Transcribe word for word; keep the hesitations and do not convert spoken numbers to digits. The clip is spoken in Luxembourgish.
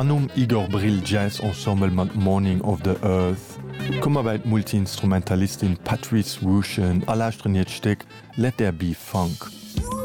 An um Igor Brill Jazz Ensemble mat Morning of the Earth, Kummer bei Multiinstrumentalistin Patrice Rushen, allerstreniert Steck, Let there be Funk.